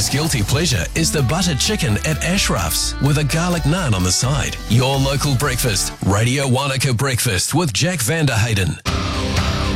His guilty pleasure is the butter chicken at Ashraf's with a garlic naan on the side. Your local breakfast, Radio Wanaka Breakfast with Jack Vanderhayden.